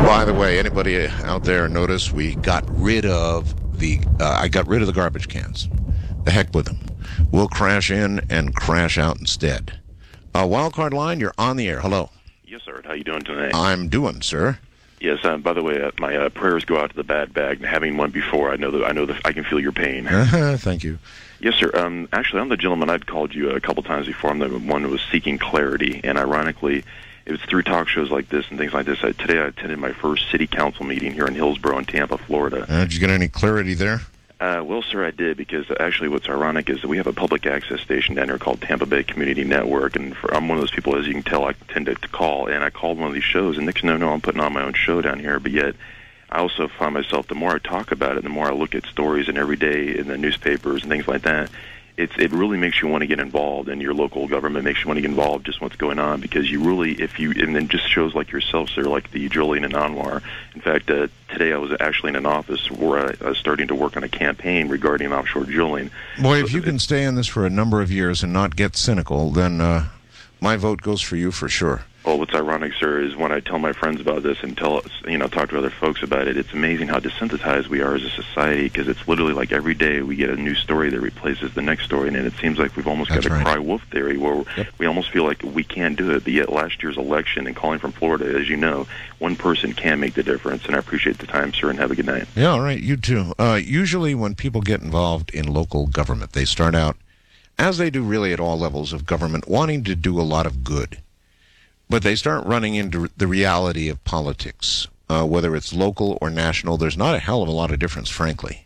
By the way, anybody out there notice we got rid of I got rid of the garbage cans. The heck with them. We'll crash in and crash out instead. Wildcard line, you're on the air. Hello. Yes, sir. How you doing today? I'm doing, sir. Yes. By the way, my prayers go out to the bad bag. And having one before, I know that I can feel your pain. Thank you. Yes, sir. Actually, I'm the gentleman. I'd called you a couple times before. I'm the one who was seeking clarity, and ironically, it was through talk shows like this and things like this. Today, I attended my first city council meeting here in Hillsborough in Tampa, Florida. Did you get any clarity there? Well, sir, I did, because actually what's ironic is that we have a public access station down here called Tampa Bay Community Network, and I'm one of those people, as you can tell, I tend to call, and I called one of these shows, and next thing I know, I'm putting on my own show down here, but yet I also find myself, the more I talk about it, the more I look at stories and every day in the newspapers and things like that, it really makes you want to get involved, and your local government makes you want to get involved just what's going on, because you really, and then just shows like yourself, sir, like the Julian and Anwar. In fact, today I was actually in an office where I was starting to work on a campaign regarding offshore drilling. Boy, if you can stay in this for a number of years and not get cynical, then my vote goes for you for sure. Well, what's ironic, sir, is when I tell my friends about this and talk to other folks about it, it's amazing how desensitized we are as a society, because it's literally like every day we get a new story that replaces the next story, and it seems like we've almost got a cry wolf theory where we almost feel like we can't do it. But yet last year's election, and calling from Florida, as you know, one person can make the difference, and I appreciate the time, sir, and have a good night. Yeah, all right, you too. Usually when people get involved in local government, they start out, as they do really at all levels of government, wanting to do a lot of good. But they start running into the reality of politics, whether it's local or national. There's not a hell of a lot of difference, frankly.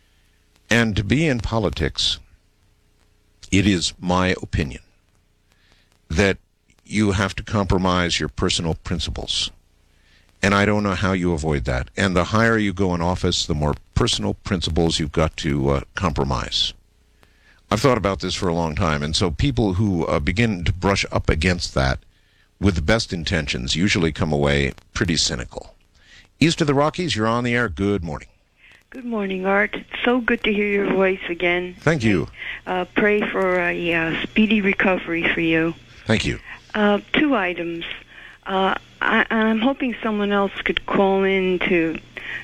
And to be in politics, it is my opinion that you have to compromise your personal principles. And I don't know how you avoid that. And the higher you go in office, the more personal principles you've got to compromise. I've thought about this for a long time, and so people who begin to brush up against that with the best intentions usually come away pretty cynical. East of the Rockies, you're on the air. Good morning. Good morning, Art. It's so good to hear your voice again. Thank you. Pray for a speedy recovery for you. Thank you. 2 items. I'm hoping someone else could call in to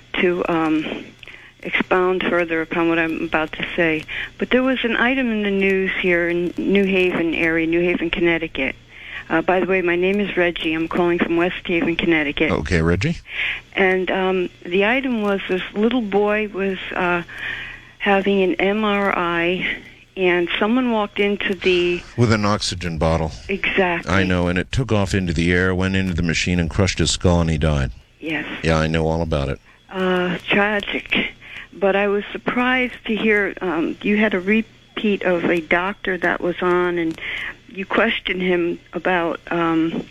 expound further upon what I'm about to say. But there was an item in the news here in New Haven area, New Haven, Connecticut. By the way, my name is Reggie. I'm calling from West Haven, Connecticut. Okay, Reggie. And the item was this little boy was having an MRI, and someone walked into with an oxygen bottle. Exactly. I know, and it took off into the air, went into the machine, and crushed his skull, and he died. Yes. Yeah, I know all about it. Tragic. But I was surprised to hear you had a repeat of a doctor that was on, and you questioned him about the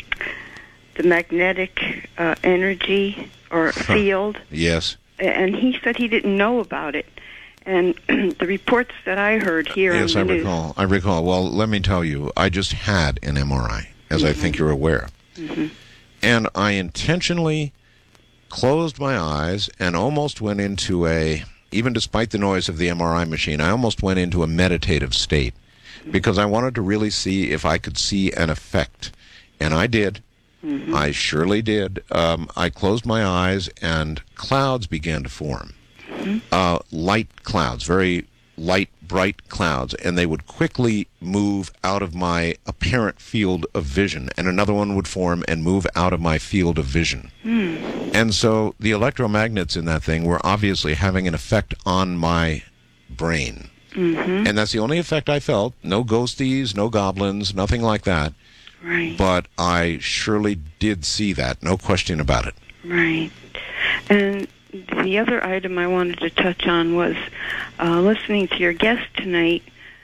magnetic energy or field. Yes. And he said he didn't know about it. And the reports that I heard here Yes, on the news. I recall. Well, let me tell you, I just had an MRI, as I think you're aware. Mm-hmm. And I intentionally closed my eyes and almost went into even despite the noise of the MRI machine, I almost went into a meditative state, because I wanted to really see if I could see an effect. And I did. Mm-hmm. I surely did. I closed my eyes, and clouds began to form. Mm-hmm. Light clouds, very light, bright clouds, and they would quickly move out of my apparent field of vision, and another one would form and move out of my field of vision. Mm. And so the electromagnets in that thing were obviously having an effect on my brain. Mm-hmm. And that's the only effect I felt. No ghosties, no goblins, nothing like that. Right. But I surely did see that, no question about it. Right. And the other item I wanted to touch on was listening to your guest tonight.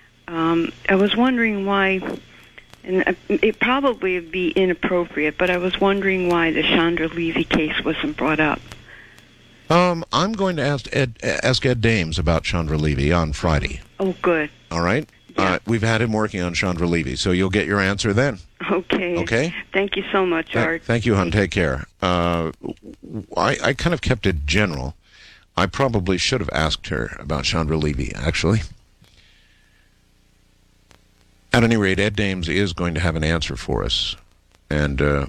I was wondering why, and it probably would be inappropriate, but I was wondering why the Chandra Levy case wasn't brought up. I'm going to ask Ed Dames about Chandra Levy on Friday. Oh, good. All right? Yeah. We've had him working on Chandra Levy, so you'll get your answer then. Okay. Okay? Thank you so much, Art. Thank you, hon. Take care. I kind of kept it general. I probably should have asked her about Chandra Levy, actually. At any rate, Ed Dames is going to have an answer for us, and